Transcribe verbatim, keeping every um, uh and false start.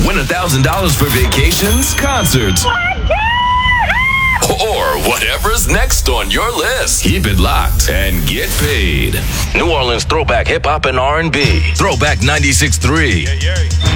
Win one thousand dollars for vacations, concerts, or whatever's next on your list. Keep it locked and get paid. New Orleans throwback hip-hop and R and B. Throwback ninety-six point three.